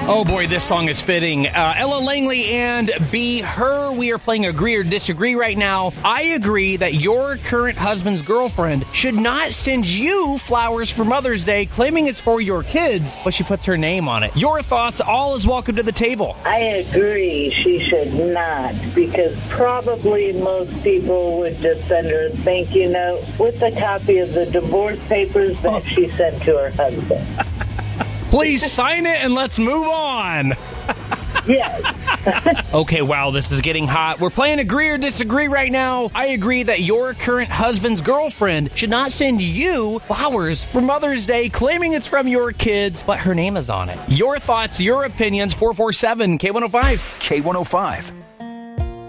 Oh boy, this song is fitting. Ella Langley and Be Her. We are playing Agree or Disagree right now. I agree that your current husband's girlfriend should not send you flowers for Mother's Day claiming it's for your kids, but she puts her name on it. Your thoughts, all is welcome to the table. I agree she should not, because probably most people would just send her a thank you note with a copy of the divorce papers that she sent to her husband. Please sign it and let's move on. Yes. Okay, wow, this is getting hot. We're playing Agree or Disagree right now. I agree that your current husband's girlfriend should not send you flowers for Mother's Day claiming it's from your kids, but her name is on it. Your thoughts, your opinions, 447 K105. K105.